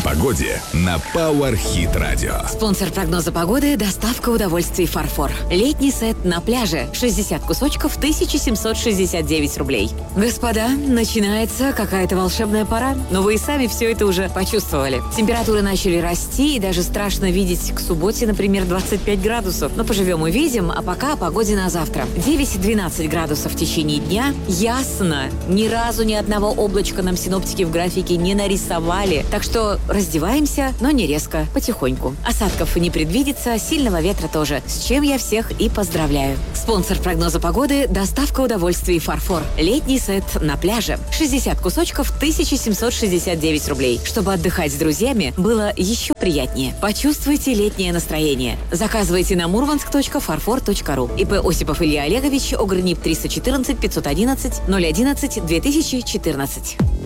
погоде на Power Hit Radio. Спонсор прогноза погоды – доставка удовольствий «Фарфор». Летний сет на пляже. 60 кусочков, 1769 рублей. Господа, начинается какая-то волшебная пора. Но вы и сами все это уже почувствовали. Температуры начали расти, и даже страшно видеть к субботе, например, 25 градусов. Но поживем и видим, а пока о погоде на завтра. 9-12 градусов в течение дня. Ясно. Ни разу ни одного облачка нам синоптики в графике не нарисовали. Так что раздеваемся, но не резко, потихоньку. Осадков не предвидится, сильного ветра тоже. С чем я всех и поздравляю. Спонсор прогноза погоды – доставка удовольствий «Фарфор». Летний сет на пляже. 60 кусочков, 1769 рублей. Чтобы отдыхать с друзьями было еще приятнее. Почувствуйте летнее настроение. Заказывайте на murmansk.farfor.ru. ИП Осипов Илья Олегович, ОГРНИП 314 511 011 2014.